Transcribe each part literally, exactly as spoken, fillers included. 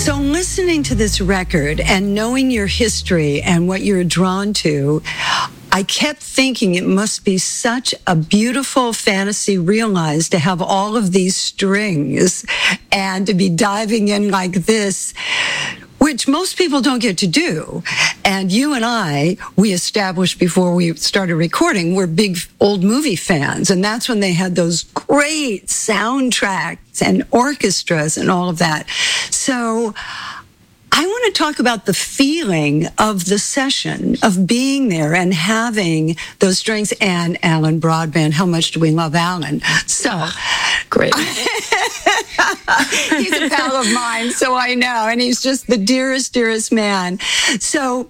So listening to this record and knowing your history and what you're drawn to, I kept thinking it must be such a beautiful fantasy realized to have all of these strings and to be diving in like this, which most people don't get to do. And you and I, we established before we started recording, we're big old movie fans. And that's when they had those great soundtracks and orchestras and all of that. So I want to talk about the feeling of the session, of being there and having those strings, and Alan Broadbent. How much do we love Alan? So great. He's a pal of mine, so I know. And he's just the dearest, dearest man. So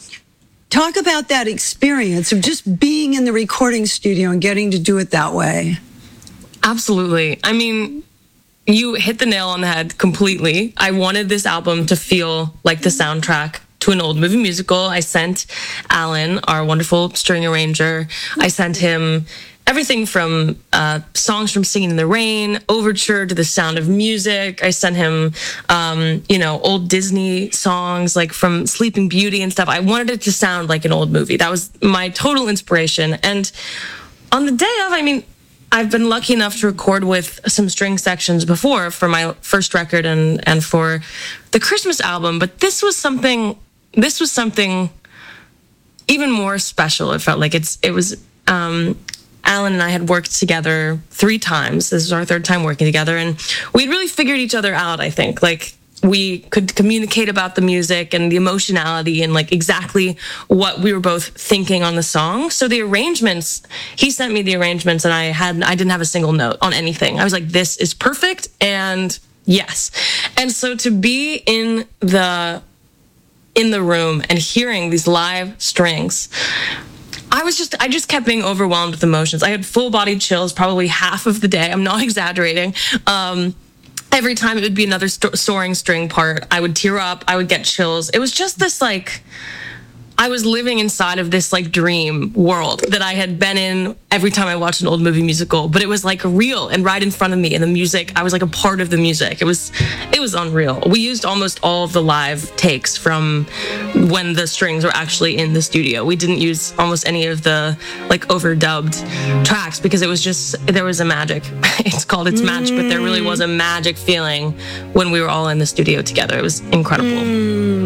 talk about that experience of just being in the recording studio and getting to do it that way. Absolutely. I mean, you hit the nail on the head completely. I wanted this album to feel like the soundtrack to an old movie musical. I sent Alan, our wonderful string arranger, I sent him everything from uh, songs from Singing in the Rain, Overture to The Sound of Music. I sent him, um, you know, old Disney songs like from Sleeping Beauty and stuff. I wanted it to sound like an old movie. That was my total inspiration. And on the day of, I mean, I've been lucky enough to record with some string sections before for my first record and, and for the Christmas album, but this was something, this was something even more special. It felt like it's, it was, um, Alan and I had worked together three times. This is our third time working together, and we'd really figured each other out, I think. Like, we could communicate about the music and the emotionality and like exactly what we were both thinking on the song. So the arrangements, he sent me the arrangements and I had, I didn't have a single note on anything. I was like, this is perfect. And yes. And so to be in the, in the room and hearing these live strings, I was just, I just kept being overwhelmed with emotions. I had full body chills probably half of the day. I'm not exaggerating. Um, Every time it would be another st- soaring string part, I would tear up, I would get chills. It was just this, like, I was living inside of this, like, dream world that I had been in every time I watched an old movie musical. But it was, like, real and right in front of me. And the music, I was, like, a part of the music. It was, it was unreal. We used almost all of the live takes from when the strings were actually in the studio. We didn't use almost any of the, like, overdubbed tracks because it was just, there was a magic. It's called It's Magic, but there really was a magic feeling when we were all in the studio together. It was incredible. Mm.